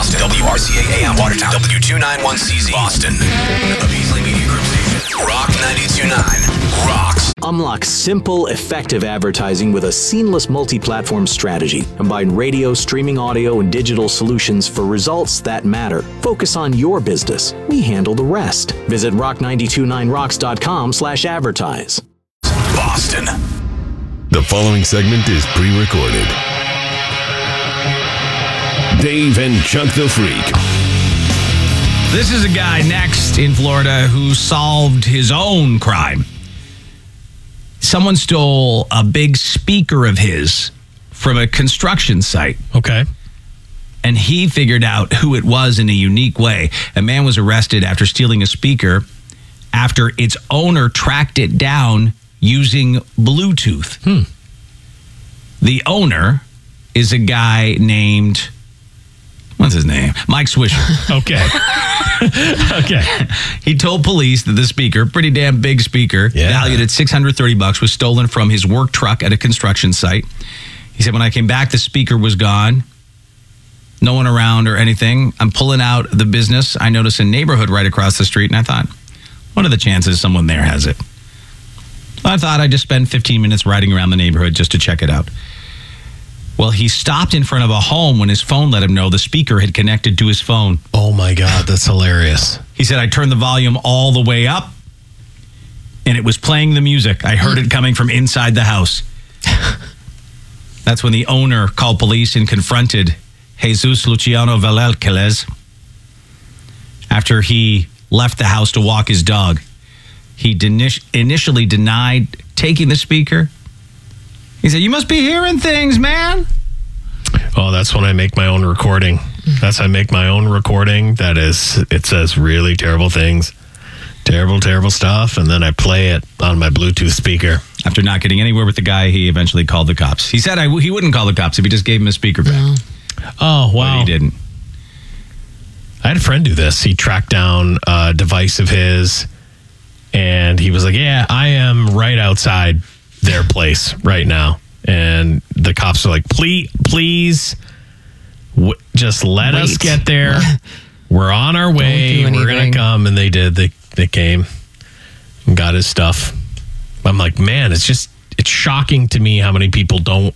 Boston. WRCA AM Watertown. W291CZ Boston. A Beasley Media Group station. Rock 92.9 rocks. Unlock simple, effective advertising with a seamless multi-platform strategy. Combine radio, streaming audio, and digital solutions for results that matter. Focus on your business. We handle the rest. Visit rock929rocks.com/advertise. Boston. The following segment is pre-recorded. Dave and Chuck the Freak. This is a guy next in Florida who solved his own crime. Someone stole a big speaker of his from a construction site. Okay. And he figured out who it was in a unique way. A man was arrested after stealing a speaker after its owner tracked it down using Bluetooth. The owner is a guy named, what's his name? Mike Swisher. Okay. Okay. He told police that the speaker, pretty damn big speaker, valued at $630, was stolen from his work truck at a construction site. He said, when I came back, the speaker was gone. No one around or anything. I'm pulling out the business. I noticed a neighborhood right across the street, and I thought, what are the chances someone there has it? I thought I'd just spend 15 minutes riding around the neighborhood just to check it out. Well, he stopped in front of a home when his phone let him know the speaker had connected to his phone. Oh my God, that's hilarious. He said, I turned the volume all the way up, and it was playing the music. I heard it coming from inside the house. That's when the owner called police and confronted Jesus Luciano Valelquez after he left the house to walk his dog. He initially denied taking the speaker. He said, you must be hearing things, man. Oh, that's when I make my own recording. That's how I make my own recording. That is, it says really terrible things. Terrible, terrible stuff. And then I play it on my Bluetooth speaker. After not getting anywhere with the guy, he eventually called the cops. He said he wouldn't call the cops if he just gave him a speaker back. Oh, wow. But he didn't. I had a friend do this. He tracked down a device of his, and he was like, yeah, I am right outside their place right now. And the cops are like, please, just let us get there. We're on our way. We're going to come. And they did. They came and got his stuff. I'm like, man, it's shocking to me how many people don't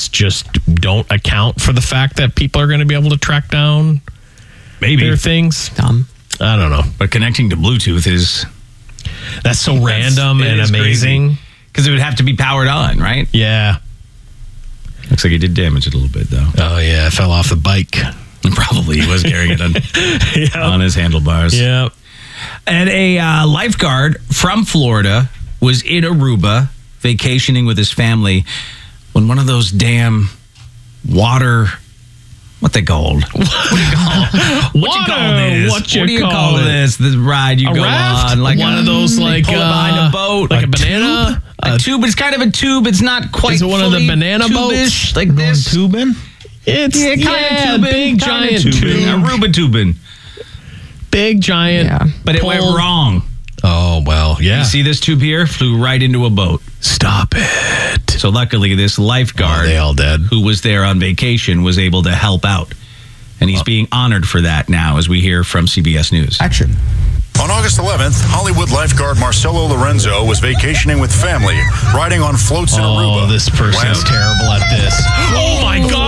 account for the fact that people are going to be able to track down their things. Dumb. I don't know. But connecting to Bluetooth that's so random and amazing. Because it would have to be powered on, right? Yeah. Looks like he did damage it a little bit, though. Oh, yeah. I fell off the bike. Probably. He was carrying it on his handlebars. Yeah. And a lifeguard from Florida was in Aruba vacationing with his family when one of those damn water... What they called? What do you call this? What do you call this? This ride you go raft? on, like one of those, like pull it behind a boat, like a banana, a tube. It's kind of a tube. It's not quite. Is it one of the banana boats? Like this tubing? It's kind of tubing, big giant tubing, tube. Aruba tubing, big giant. Yeah. but it went wrong. Oh well, yeah. You see this tube here? Flew right into a boat. Stop it. So luckily, this lifeguard, they all dead, who was there on vacation, was able to help out. And he's being honored for that now, as we hear from CBS News. Action. On August 11th, Hollywood lifeguard Marcelo Lorenzo was vacationing with family, riding on floats in Aruba. Oh, this person's terrible at this. Oh my God.